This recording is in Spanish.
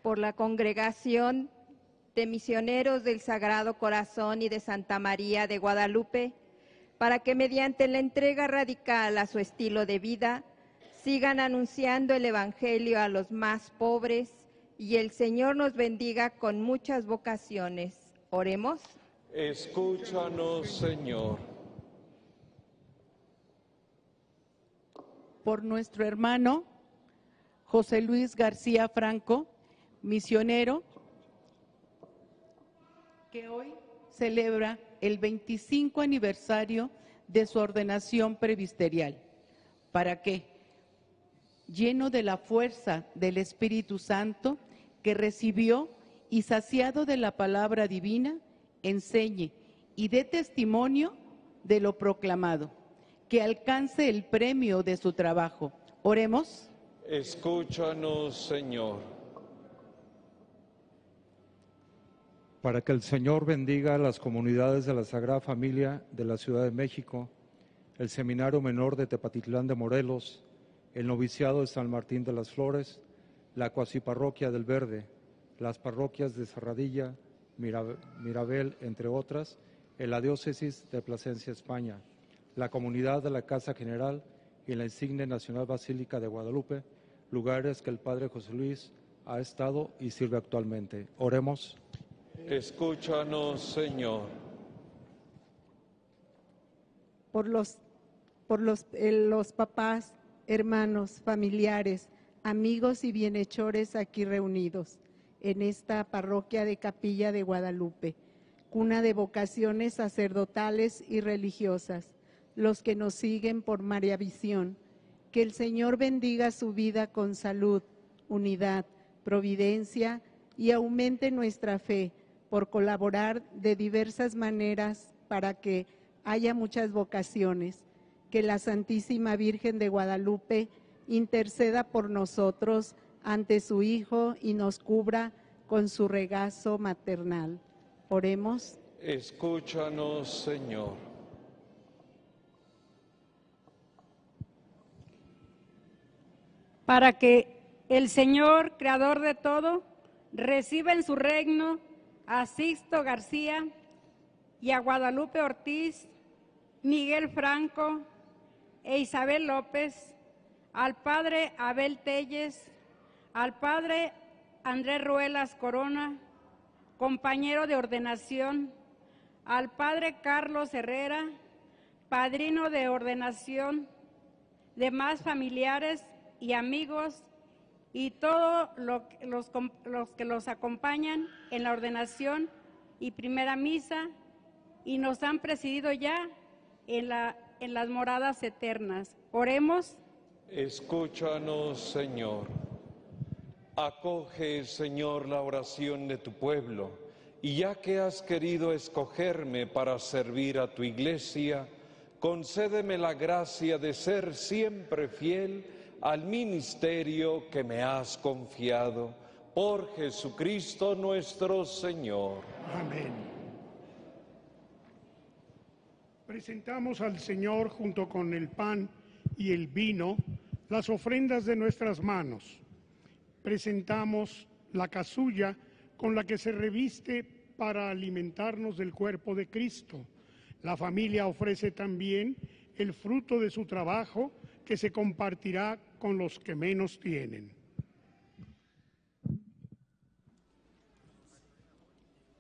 por la Congregación de Misioneros del Sagrado Corazón y de Santa María de Guadalupe, para que mediante la entrega radical a su estilo de vida, sigan anunciando el Evangelio a los más pobres y el Señor nos bendiga con muchas vocaciones. Oremos. Escúchanos, Señor. Por nuestro hermano José Luis García Franco, misionero, que hoy celebra el 25 aniversario de su ordenación presbiterial, para que, lleno de la fuerza del Espíritu Santo que recibió y saciado de la palabra divina, enseñe y dé testimonio de lo proclamado, que alcance el premio de su trabajo. Oremos. Escúchanos, Señor. Para que el Señor bendiga a las comunidades de la Sagrada Familia de la Ciudad de México, el Seminario Menor de Tepatitlán de Morelos, el Noviciado de San Martín de las Flores, la Cuasiparroquia del Verde, las parroquias de Serradilla, Mirabel, entre otras, en la Diócesis de Plasencia, España, la comunidad de la Casa General y la Insigne Nacional Basílica de Guadalupe, lugares que el Padre José Luis ha estado y sirve actualmente. Oremos. Escúchanos, Señor. Por los papás, hermanos, familiares, amigos y bienhechores aquí reunidos en esta parroquia de Capilla de Guadalupe, cuna de vocaciones sacerdotales y religiosas, los que nos siguen por María Visión, que el Señor bendiga su vida con salud, unidad, providencia y aumente nuestra fe por colaborar de diversas maneras para que haya muchas vocaciones, que la Santísima Virgen de Guadalupe interceda por nosotros ante su Hijo y nos cubra con su regazo maternal. Oremos. Escúchanos, Señor. Para que el Señor, creador de todo, reciba en su reino a Sixto García y a Guadalupe Ortiz, Miguel Franco e Isabel López, al padre Abel Telles, al padre Andrés Ruelas Corona, compañero de ordenación, al padre Carlos Herrera, padrino de ordenación, demás familiares y amigos y todos los que los acompañan en la ordenación y primera misa y nos han presidido ya en las moradas eternas. Oremos. Escúchanos, Señor. Acoge, Señor, la oración de tu pueblo, y ya que has querido escogerme para servir a tu iglesia, concédeme la gracia de ser siempre fiel al ministerio que me has confiado. Por Jesucristo nuestro Señor. Amén. Presentamos al Señor junto con el pan y el vino las ofrendas de nuestras manos. Presentamos la casulla con la que se reviste para alimentarnos del cuerpo de Cristo. La familia ofrece también el fruto de su trabajo que se compartirá con los que menos tienen.